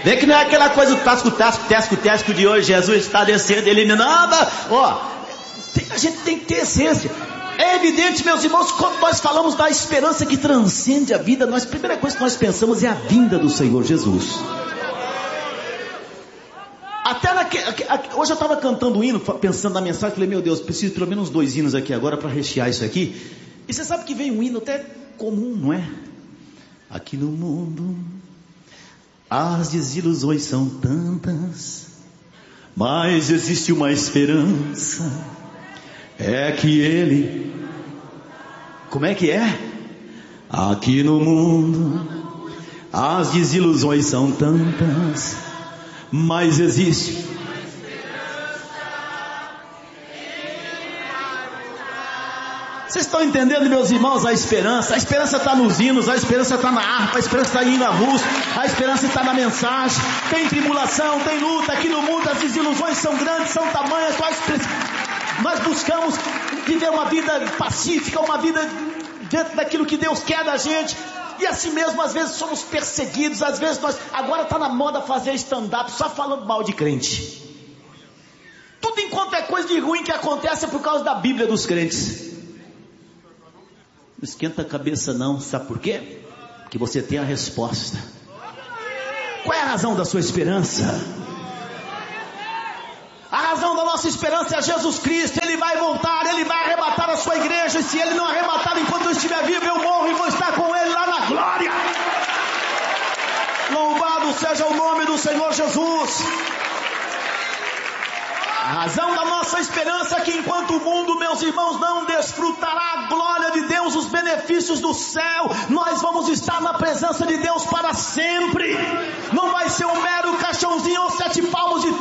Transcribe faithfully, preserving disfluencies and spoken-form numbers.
Vê que não é aquela coisa do tasco, tasco, tasco, tasco de hoje. Jesus está descendo, eliminando. Ó, tem, a gente tem que ter essência. É evidente, meus irmãos, quando nós falamos da esperança que transcende a vida, nós, a primeira coisa que nós pensamos é a vinda do Senhor Jesus. Até naque, hoje eu estava cantando um hino, pensando na mensagem, falei, meu Deus, preciso de pelo menos dois hinos aqui agora para rechear isso aqui. E você sabe que vem um hino até comum, não é? Aqui no mundo as desilusões são tantas, mas existe uma esperança, é que Ele... Como é que é? Aqui no mundo as desilusões são tantas, mas existe... Vocês estão entendendo, meus irmãos, a esperança? A esperança está nos hinos, a esperança está na harpa, a esperança está indo na música, a esperança está na mensagem. Tem tribulação, tem luta, aqui no mundo as desilusões são grandes, são tamanhas. Nós, nós buscamos viver uma vida pacífica, uma vida dentro daquilo que Deus quer da gente. E assim mesmo, às vezes somos perseguidos, às vezes nós... Agora está na moda fazer stand-up só falando mal de crente. Tudo enquanto é coisa de ruim que acontece é por causa da Bíblia dos crentes. Não esquenta a cabeça não, sabe por quê? Porque você tem a resposta. Qual é a razão da sua esperança? A razão da nossa esperança é Jesus Cristo. Ele vai voltar, Ele vai arrebatar a sua igreja. E se Ele não arrebatar enquanto eu estiver vivo, eu morro e vou estar com Ele lá na glória. Louvado seja o nome do Senhor Jesus. A razão da nossa esperança é que enquanto o mundo, meus irmãos, não desfrutará a glória de Deus, os benefícios do céu, nós vamos estar na presença de Deus para sempre. Não vai ser um mero caixãozinho ou sete palmos de